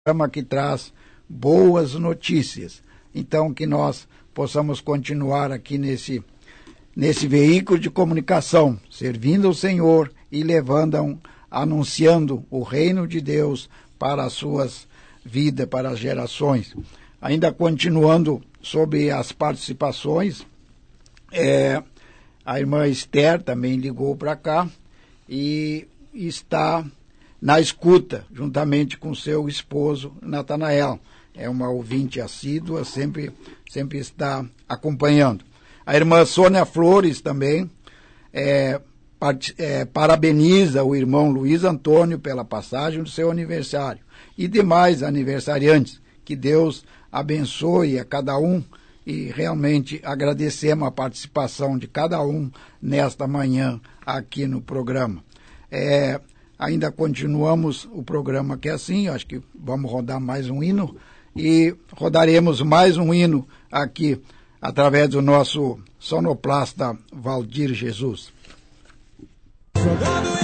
programa que traz boas notícias. Então, que nós possamos continuar aqui nesse veículo de comunicação, servindo o Senhor e anunciando o reino de Deus para as suas vidas, para as gerações. Ainda continuando sobre as participações, a irmã Esther também ligou para cá e está na escuta, juntamente com seu esposo, Natanael. É uma ouvinte assídua, sempre está acompanhando. A irmã Sônia Flores também parabeniza o irmão Luiz Antônio pela passagem do seu aniversário e demais aniversariantes. Que Deus abençoe a cada um e realmente agradecemos a participação de cada um nesta manhã aqui no programa. Ainda continuamos o programa que é assim, acho que vamos rodar mais um hino e rodaremos mais um hino aqui através do nosso sonoplasta Valdir Jesus. Jogando